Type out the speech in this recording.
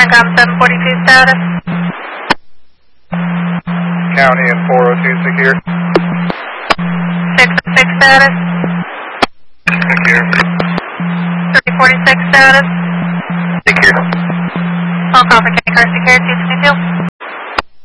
CENTCOM 742 status. County and 402 secure. 606 status. Secure. 346 status. Secure. All call for Tank Car Secure 222.